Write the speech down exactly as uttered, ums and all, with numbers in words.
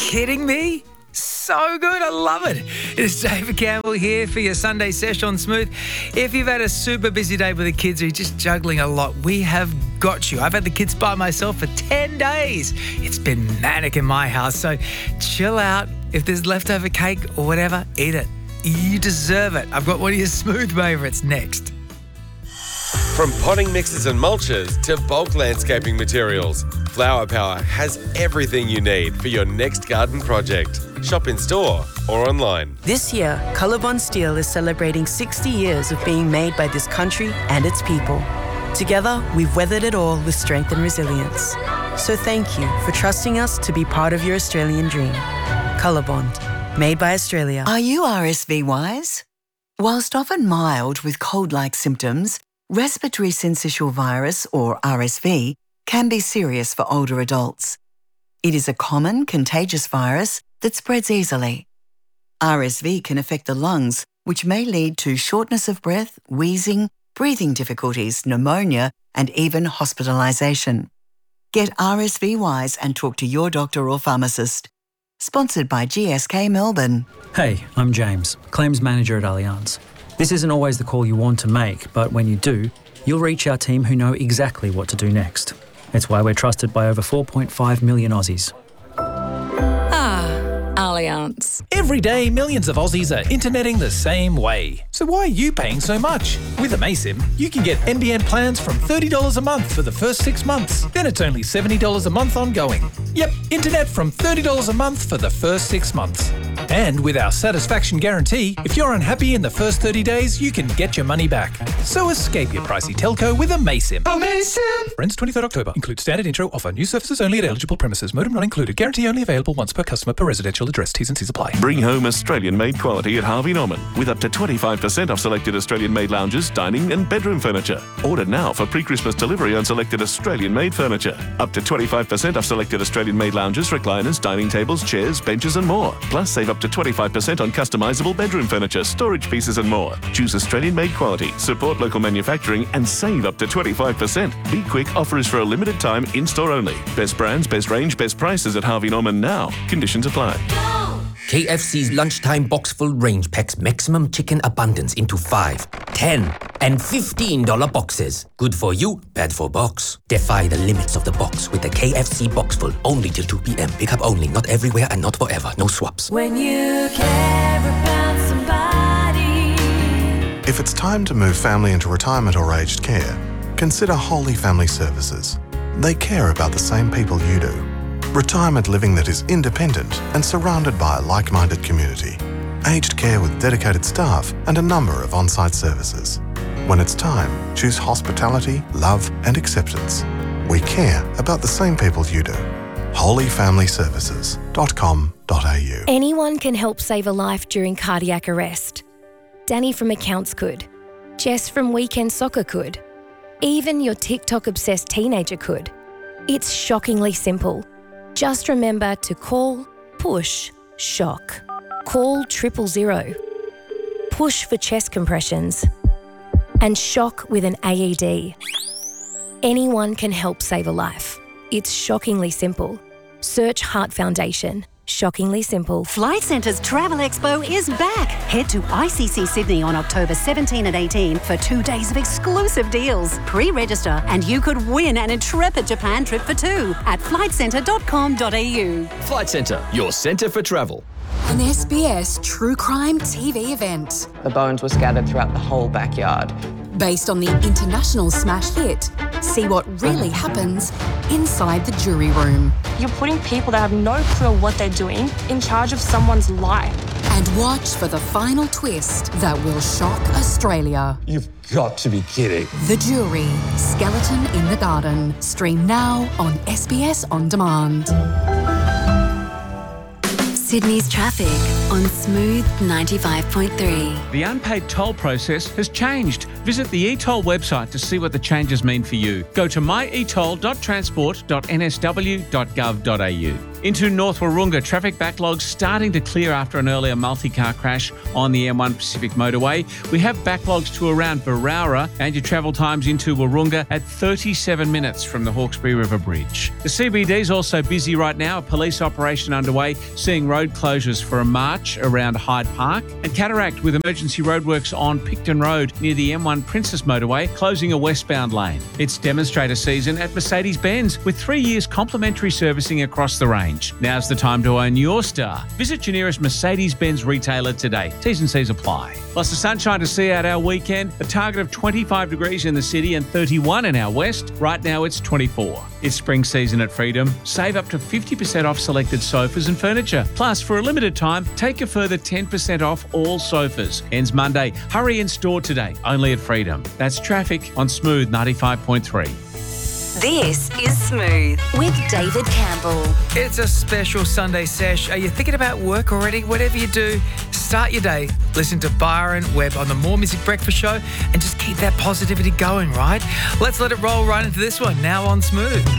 kidding me? So good, I love it. It's David Campbell here for your Sunday session on Smooth. If you've had a super busy day with the kids or you're just juggling a lot, we have got you. I've had the kids by myself for ten days. It's been manic in my house, so chill out. If there's leftover cake or whatever, eat it. You deserve it. I've got one of your Smooth favourites next. From potting mixes and mulches to bulk landscaping materials, Flower Power has everything you need for your next garden project. Shop in store or online. This year, Colorbond Steel is celebrating sixty years of being made by this country and its people. Together, we've weathered it all with strength and resilience. So thank you for trusting us to be part of your Australian dream. Colorbond, made by Australia. Are you R S V wise? Whilst often mild with cold-like symptoms, respiratory syncytial virus, or R S V, can be serious for older adults. It is a common contagious virus that spreads easily. R S V can affect the lungs, which may lead to shortness of breath, wheezing, breathing difficulties, pneumonia, and even hospitalisation. Get R S V wise and talk to your doctor or pharmacist. Sponsored by G S K Melbourne. Hey, I'm James, Claims Manager at Allianz. This isn't always the call you want to make, but when you do, you'll reach our team who know exactly what to do next. It's why we're trusted by over four point five million Aussies. Allianz. Every day, millions of Aussies are interneting the same way. So why are you paying so much? With amaysim, you can get N B N plans from thirty dollars a month for the first six months. Then it's only seventy dollars a month ongoing. Yep, internet from thirty dollars a month for the first six months. And with our satisfaction guarantee, if you're unhappy in the first thirty days, you can get your money back. So escape your pricey telco with amaysim. Amaysim! Ends twenty-third October. Includes standard intro offer. New services only at eligible premises. Modem not included. Guarantee only available once per customer per residential address. T's and C's apply. Bring home Australian-made quality at Harvey Norman with up to twenty-five percent off selected Australian-made lounges, dining and bedroom furniture. Order now for pre-Christmas delivery on selected Australian-made furniture. Up to twenty-five percent off selected Australian-made lounges, recliners, dining tables, chairs, benches and more. Plus save up to twenty-five percent on customisable bedroom furniture, storage pieces and more. Choose Australian-made quality, support local manufacturing and save up to twenty-five percent. Be quick, offer is for a limited time, in-store only. Best brands, best range, best prices at Harvey Norman now. Conditions apply. K F C's lunchtime box-full range packs maximum chicken abundance into five, ten, and fifteen dollar boxes. Good for you, bad for box. Defy the limits of the box with the K F C box-full only till two p.m. Pick up only, not everywhere and not forever. No swaps. When you care about somebody. If it's time to move family into retirement or aged care, consider Holy Family Services. They care about the same people you do. Retirement living that is independent and surrounded by a like-minded community. Aged care with dedicated staff and a number of on-site services. When it's time, choose hospitality, love and acceptance. We care about the same people you do. holy family services dot com dot a u. Anyone can help save a life during cardiac arrest. Danny from Accounts could. Jess from Weekend Soccer could. Even your TikTok-obsessed teenager could. It's shockingly simple. Just remember to call, push, shock. Call triple zero. Push for chest compressions. And shock with an A E D. Anyone can help save a life. It's shockingly simple. Search Heart Foundation. Shockingly simple. Flight Centre's Travel Expo is back. Head to I C C Sydney on October seventeenth and eighteenth for two days of exclusive deals. Pre-register and you could win an intrepid Japan trip for two at flight centre dot com dot a u. Flight Centre, your centre for travel. An S B S true crime T V event. The bones were scattered throughout the whole backyard. Based on the international smash hit, see what really happens inside the jury room. You're putting people that have no clue what they're doing in charge of someone's life. And watch for the final twist that will shock Australia. You've got to be kidding. The Jury, Skeleton in the Garden. Stream now on S B S On Demand. Sydney's traffic on Smooth ninety-five point three. The unpaid toll process has changed. Visit the e-toll website to see what the changes mean for you. Go to my e toll dot transport dot n s w dot gov dot a u. Into North Wahroonga, traffic backlogs starting to clear after an earlier multi-car crash on the M one Pacific Motorway. We have backlogs to around Barowra and your travel times into Wahroonga at thirty-seven minutes from the Hawkesbury River Bridge. The C B D is also busy right now, a police operation underway, seeing road closures for a march around Hyde Park, and Cataract with emergency roadworks on Picton Road near the M one Princess Motorway, closing a westbound lane. It's demonstrator season at Mercedes-Benz with three years complimentary servicing across the range. Now's the time to own your star. Visit your nearest Mercedes-Benz retailer today. T's and C's apply. Lots of sunshine to see out our weekend. A target of twenty-five degrees in the city and thirty-one in our west. Right now it's twenty-four. It's spring season at Freedom. Save up to fifty percent off selected sofas and furniture. Plus, for a limited time, take a further ten percent off all sofas. Ends Monday. Hurry in store today. Only at Freedom. That's traffic on Smooth ninety-five point three. This is Smooth with David Campbell. It's a special Sunday sesh. Are you thinking about work already? Whatever you do, start your day. Listen to Byron Webb on the More Music Breakfast Show and just keep that positivity going, right? Let's let it roll right into this one now on Smooth.